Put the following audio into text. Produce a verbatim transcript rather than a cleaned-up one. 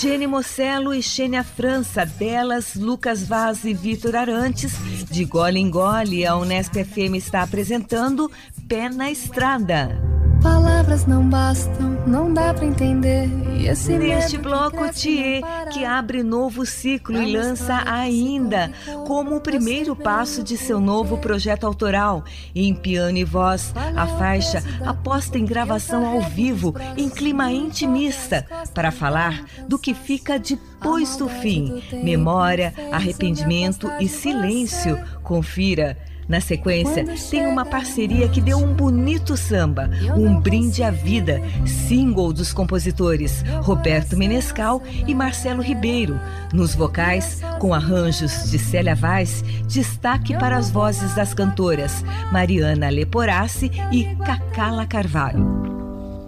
Gene Mossello e Xênia França, delas Lucas Vaz e Vitor Arantes. De Gole em Gole, a Unesp F M está apresentando Pé na Estrada. Palavras não bastam, não dá pra entender. E esse Neste bloco, Thier, que abre novo ciclo e lança Ainda, como o primeiro passo de seu novo projeto autoral. Em piano e voz, a faixa aposta em gravação ao vivo, em clima intimista, para falar do que fica depois do fim. Memória, arrependimento e silêncio. Confira. Na sequência, tem uma parceria que deu um bonito samba, Um Brinde à Vida, single dos compositores Roberto Menescal e Marcelo Ribeiro. Nos vocais, com arranjos de Célia Vaz, destaque para as vozes das cantoras Mariana Leporassi e Cacala Carvalho.